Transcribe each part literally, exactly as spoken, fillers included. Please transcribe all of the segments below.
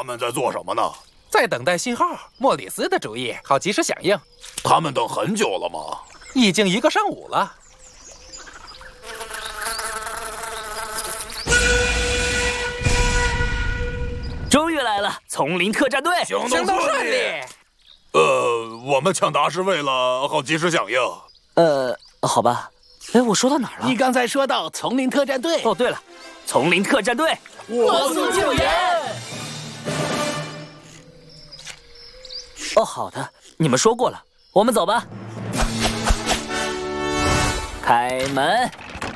们在做什么呢？ 在等待信号。莫里斯的主意，好及时响应。 他们等很久了吗？ 已经一个上午了。 终于来了，丛林特战队， 行动顺利。 呃，我们抢答是为了好及时响应。 呃，好吧。哎，我说到哪儿了？ 你刚才说到丛林特战队。 哦，对了，丛林特战队， 火速救援。 哦，好的，你们说过了，我们走吧。开门。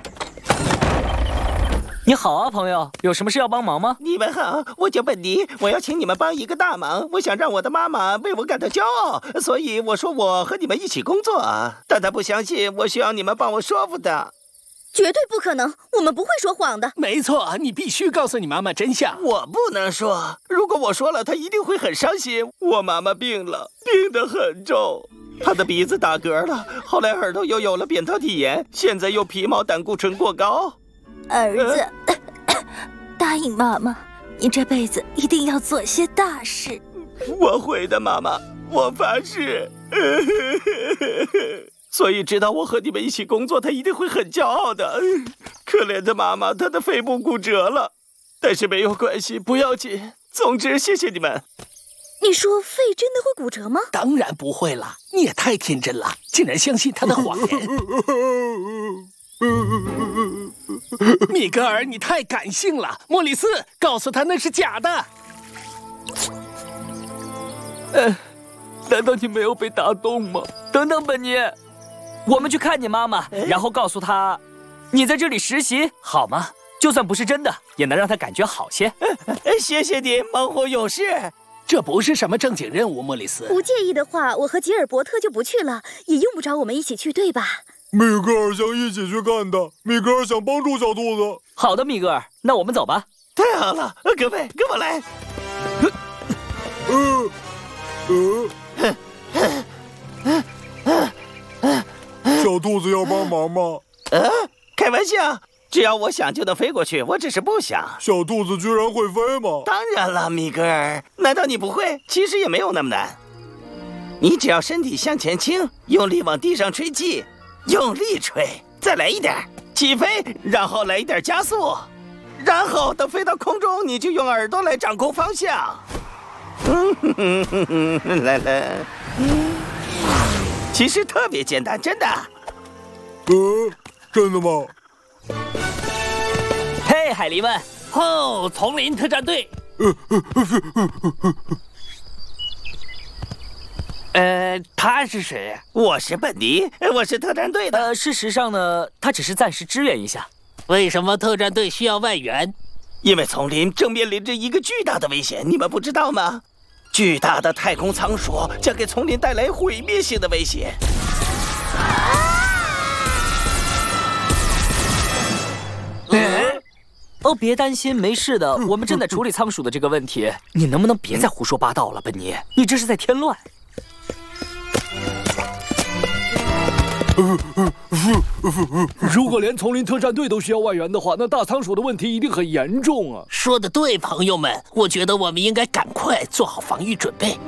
你好啊，朋友，有什么事要帮忙吗？ 你们好，我叫本尼，我要请你们帮一个大忙。我想让我的妈妈为我感到骄傲，所以我说我和你们一起工作。但她不相信，我需要你们帮我说服她。 绝对不可能，我们不会说谎的。 没错，你必须告诉你妈妈真相。 我不能说，如果我说了，她一定会很伤心。我妈妈病了，病得很重，她的鼻子打嗝了，后来耳朵又有了扁桃体炎，现在又皮毛胆固醇过高。 儿子，呃、答应妈妈，你这辈子一定要做些大事。 我会的，妈妈，我发誓。所以知道我和你们一起工作，她一定会很骄傲的。可怜的妈妈，她的肺部骨折了，但是没有关系，不要紧。总之，谢谢你们。 你说肺真的会骨折吗？ 当然不会了，你也太天真了，竟然相信他的谎言。米格尔，你太感性了。莫里斯，告诉他那是假的。 呃，难道你没有被打动吗？等等，本尼，我们去看你妈妈，然后告诉她，你在这里实习，好吗？就算不是真的，也能让她感觉好些。 谢谢你，猛虎勇士。 这不是什么正经任务，莫里斯。 不介意的话，我和吉尔伯特就不去了，也用不着我们一起去，对吧？ 米格尔想一起去看的，米格尔想帮助小兔子。 好的，米格尔，那我们走吧。 太好了，各位，跟我来。 小兔子要帮忙吗？ 呃，开玩笑，只要我想就能飞过去，我只是不想。 小兔子居然会飞吗？ 当然了，米格尔，难道你不会？其实也没有那么难，你只要身体向前倾，用力往地上吹气。用力吹，再来一点，起飞，然后来一点加速，然后等飞到空中，你就用耳朵来掌控方向。嗯，来来，其实特别简单，真的。 呃，真的吗？ 嘿，海狸们！ 哦，丛林特战队。呃，他是谁？ 我是本尼，我是特战队的。 呃，事实上呢，他只是暂时支援一下。 为什么特战队需要外援？ 因为丛林正面临着一个巨大的危险，你们不知道吗？巨大的太空仓鼠将给丛林带来毁灭性的威胁。 嗯、哦，别担心，没事的，我们正在处理仓鼠的这个问题。你能不能别再胡说八道了，本尼？你这是在添乱。 如果连丛林特战队都需要外援的话，那大仓鼠的问题一定很严重啊！ 说的对，朋友们，我觉得我们应该赶快做好防御准备。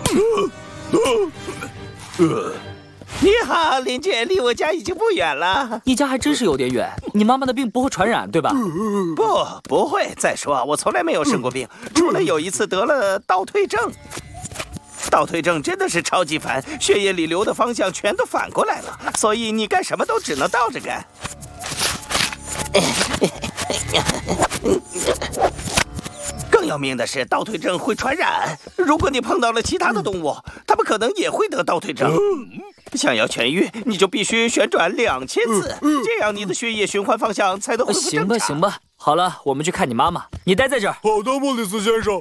你好，邻居，离我家已经不远了。 你家还真是有点远。你妈妈的病不会传染，对吧？ 不，不会。再说，我从来没有生过病，除了有一次得了倒退症。倒退症真的是超级烦，血液里流的方向全都反过来了，所以你干什么都只能倒着干。更要命的是，倒退症会传染。如果你碰到了其他的动物，它们可能也会得倒退症。想要痊愈，你就必须旋转两千次，这样你的血液循环方向才能恢复正常。 行吧，行吧，好了，我们去看你妈妈，你待在这儿。 好的，莫里斯先生。